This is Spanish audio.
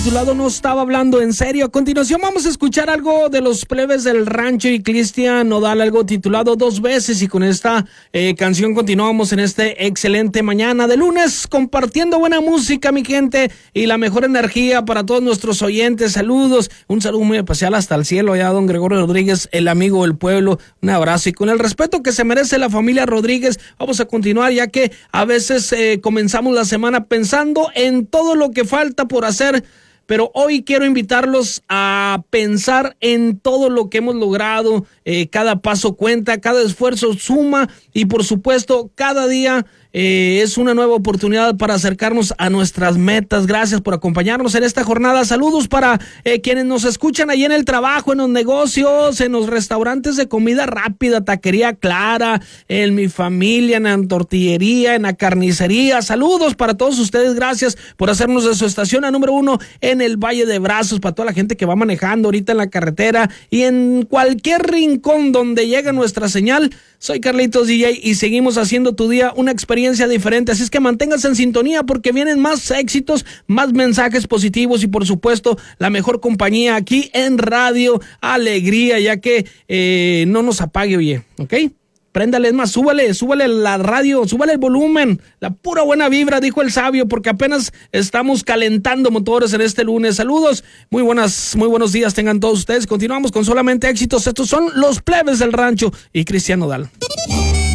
Su lado no estaba hablando en serio. A continuación vamos a escuchar algo de los Plebes del Rancho y Cristian Nodal, algo titulado Dos Veces, y con esta canción continuamos en este excelente mañana de lunes, compartiendo buena música, mi gente, y la mejor energía para todos nuestros oyentes. Saludos, un saludo muy especial hasta el cielo allá don Gregorio Rodríguez, el amigo del pueblo. Un abrazo, y con el respeto que se merece la familia Rodríguez vamos a continuar, ya que a veces comenzamos la semana pensando en todo lo que falta por hacer, pero hoy quiero invitarlos a pensar en todo lo que hemos logrado. Cada paso cuenta, cada esfuerzo suma, y por supuesto cada día es una nueva oportunidad para acercarnos a nuestras metas. Gracias por acompañarnos en esta jornada. Saludos para quienes nos escuchan ahí en el trabajo, en los negocios, en los restaurantes de comida rápida, Taquería Clara, en Mi Familia, en la tortillería, en la carnicería. Saludos para todos ustedes. Gracias por hacernos de su estación a número 1 en el Valle de Brazos, para toda la gente que va manejando ahorita en la carretera y en cualquier rincón donde llega nuestra señal. Soy Carlitos DJ y seguimos haciendo tu día una experiencia diferente, así es que manténgase en sintonía porque vienen más éxitos, más mensajes positivos y por supuesto la mejor compañía aquí en Radio Alegría, ya que no nos apague, oye, ¿ok? Préndale, es más, súbale la radio, súbale el volumen, la pura buena vibra, dijo el sabio, porque apenas estamos calentando motores en este lunes. Saludos, muy buenos días tengan todos ustedes. Continuamos con solamente éxitos. Estos son los Plebes del Rancho y Cristian Nodal.